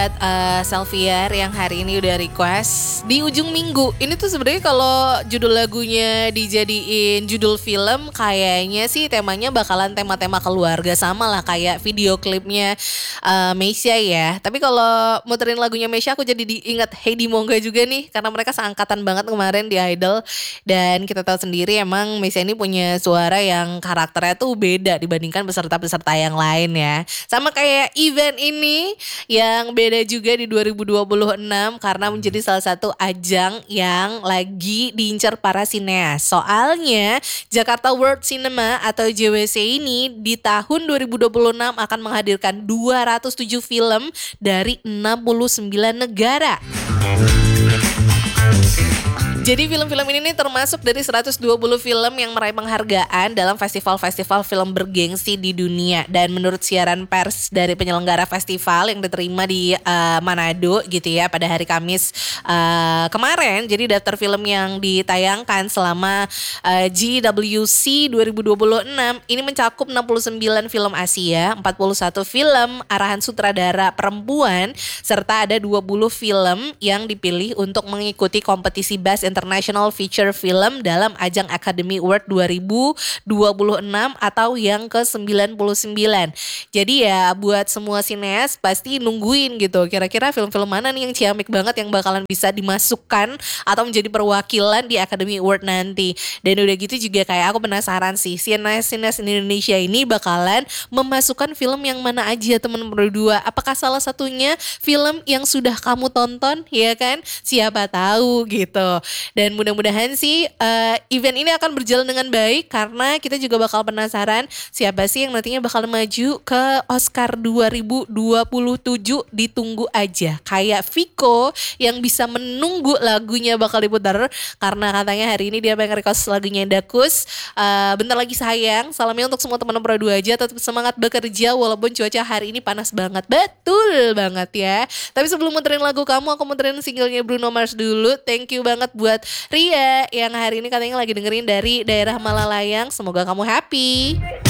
Selviar yang hari ini udah request di ujung minggu. Ini tuh sebenarnya kalau judul lagunya dijadiin judul film, kayaknya sih temanya bakalan tema-tema keluarga, sama lah kayak video klipnya Meisya ya. Tapi kalau muterin lagunya Meisya aku jadi diingat Heidi Mongga juga nih, karena mereka seangkatan banget kemarin di Idol. Dan kita tahu sendiri emang Meisya ini punya suara yang karakternya tuh beda dibandingkan peserta-peserta yang lain ya. Sama kayak event ini yang beda juga di 2026 karena menjadi salah satu ajang yang lagi diincar para sineas. Soalnya Jakarta World Cinema atau JWC ini di tahun 2026 akan menghadirkan 207 film dari 69 negara. Jadi film-film ini nih termasuk dari 120 film yang meraih penghargaan dalam festival-festival film bergengsi di dunia. Dan menurut siaran pers dari penyelenggara festival yang diterima di Manado gitu ya pada hari Kamis kemarin. Jadi daftar film yang ditayangkan selama GWC 2026 ini mencakup 69 film Asia, 41 film arahan sutradara perempuan, serta ada 20 film yang dipilih untuk mengikuti kompetisi Best International Feature Film dalam ajang Academy Award 2026 atau yang ke-99. Jadi ya buat semua sineas pasti nungguin gitu, kira-kira film-film mana nih yang ciamik banget yang bakalan bisa dimasukkan atau menjadi perwakilan di Academy Award nanti. Dan udah gitu juga kayak aku penasaran sih, sineas-sineas Indonesia ini bakalan memasukkan film yang mana aja teman berdua. Apakah salah satunya film yang sudah kamu tonton, ya kan? Siapa tahu gitu. Dan mudah-mudahan sih event ini akan berjalan dengan baik, karena kita juga bakal penasaran siapa sih yang nantinya bakal maju ke Oscar 2027. Ditunggu aja. Kayak Viko yang bisa menunggu lagunya bakal diputar, karena katanya hari ini dia pengen request lagunya Dakus. Bentar lagi sayang. Salamnya untuk semua teman-teman Pro 2 aja. Tetap semangat bekerja walaupun cuaca hari ini panas banget. Betul banget ya. Tapi sebelum muterin lagu kamu, aku muterin singlenya Bruno Mars dulu. Thank you banget buat Ria yang hari ini katanya lagi dengerin dari daerah Malalayang. Semoga kamu happy.